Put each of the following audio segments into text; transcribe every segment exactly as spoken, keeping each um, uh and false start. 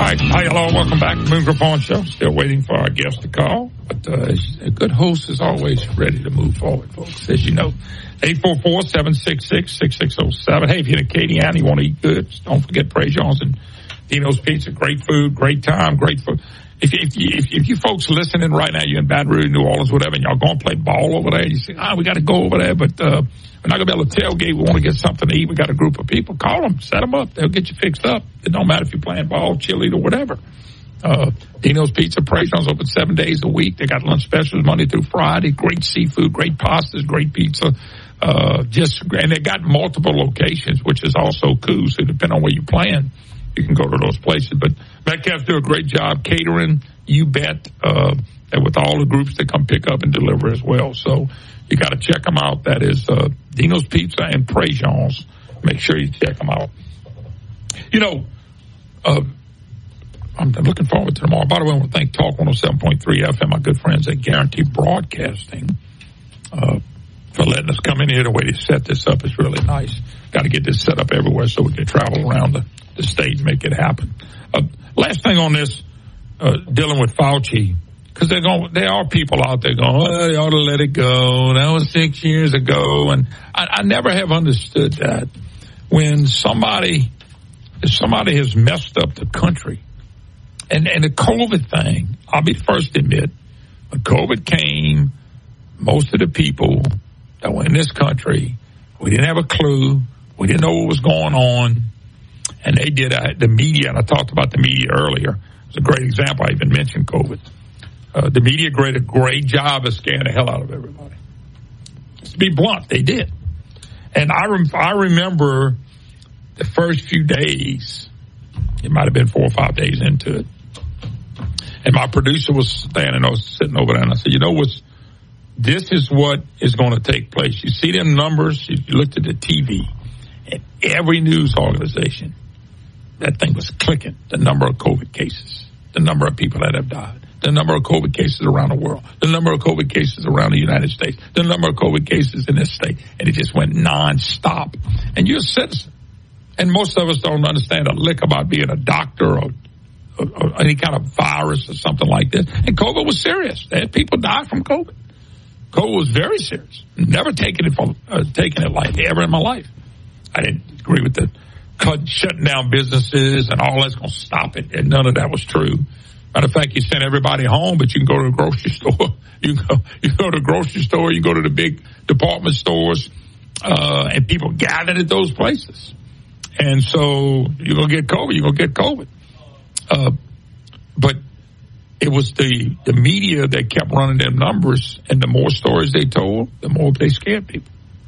right. Hi, hello. Welcome back to Moon Griffon Show. Still waiting for our guest to call. But uh, a good host is always ready to move forward, folks, as you know. eight four four, seven six six, six six zero seven. Hey, if you're in Acadiana, you want to eat good, don't forget Prejean's and Dino's Pizza. Great food, great time, great food. If, if, you, if, if you folks listening right now, you're in Baton Rouge, New Orleans, whatever, and y'all going to play ball over there, you say, ah, we got to go over there, but uh, we're not going to be able to tailgate. We want to get something to eat. We got a group of people. Call them, set them up. They'll get you fixed up. It don't matter if you're playing ball, cheerleader, whatever. Uh, Dino's Pizza, Prejean's open seven days a week. They got lunch specials Monday through Friday. Great seafood, great pastas, great pizza. Uh, just, and they got multiple locations, which is also cool. So depending on where you're playing, you can go to those places. But Metcalf's do a great job catering, you bet, uh, and with all the groups that come pick up and deliver as well. So you got to check them out. That is uh, Dino's Pizza and Prejean's. Make sure you check them out. You know, uh, I'm looking forward to tomorrow. By the way, I want to thank Talk one oh seven point three F M, my good friends at Guarantee Broadcasting, uh, for letting us come in here. The way they set this up is really nice. Got to get this set up everywhere so we can travel around the, the state and make it happen. Uh, last thing on this, uh, dealing with Fauci, because they're going, there are people out there going, oh, they ought to let it go. That was six years ago. And I, I never have understood that. When somebody, if somebody has messed up the country, and, and the COVID thing, I'll be the first to admit, when COVID came, most of the people that were in this country, we didn't have a clue. We didn't know what was going on. And they did, uh, the media, and I talked about the media earlier. It's a great example. I even mentioned COVID. Uh, the media did a great job of scaring the hell out of everybody. To be blunt, they did. And I, rem- I remember the first few days, it might have been four or five days into it, and my producer was standing, I was sitting over there, and I said, you know what's, this is what is going to take place. You see them numbers, you looked at the T V, and every news organization, that thing was clicking, the number of COVID cases, the number of people that have died, the number of COVID cases around the world, the number of COVID cases around the United States, the number of COVID cases in this state, and it just went nonstop. And you're a citizen, and most of us don't understand a lick about being a doctor or, or, or any kind of virus or something like this. And COVID was serious. They had people die from COVID. COVID was very serious. Never taken it for, uh, taken it lightly ever in my life. I didn't agree with the cut, shutting down businesses and all that's going to stop it. And none of that was true. Matter of fact, you send everybody home, but you can go to the grocery store. You can go, you can go to the grocery store. You go to the big department stores, uh, and people gathered at those places. And so you're going to get COVID. You're going to get COVID. Uh, but it was the, the media that kept running them numbers, and the more stories they told, the more they scared people.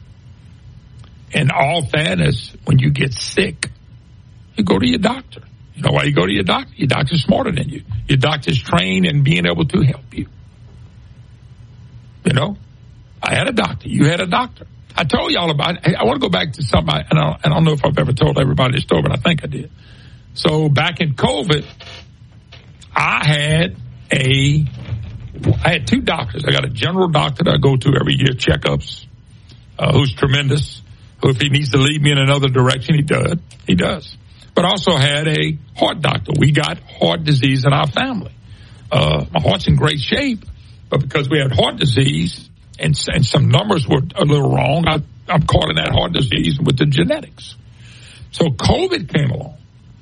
In all fairness, when you get sick, you go to your doctor. You know why you go to your doctor? Your doctor's smarter than you. Your doctor's trained in being able to help you. You know, I had a doctor. You had a doctor. I told y'all about it. I want to go back to something, and I, I don't know if I've ever told everybody this story, but I think I did. So back in COVID, I had a, I had two doctors. I got a general doctor that I go to every year, checkups, uh, who's tremendous. Who, if he needs to lead me in another direction, he does. He does. But also had a heart doctor. We got heart disease in our family. Uh, my heart's in great shape, but because we had heart disease and, and some numbers were a little wrong, I, I'm caught in that heart disease with the genetics. So COVID came along.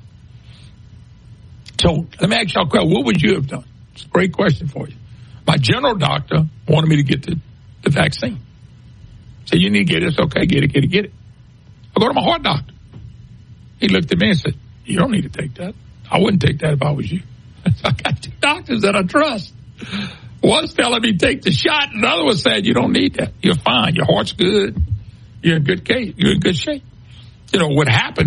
So let me ask y'all a question. What would you have done? It's a great question for you. My general doctor wanted me to get the, the vaccine. So you need to get it. It's okay. Get it, get it, get it. I go to my heart doctor. He looked at me and said, you don't need to take that. I wouldn't take that if I was you. I got two doctors that I trust. One's telling me take the shot, and the other one said you don't need that. You're fine. Your heart's good. You're in good case. You're in good shape. You know, what happened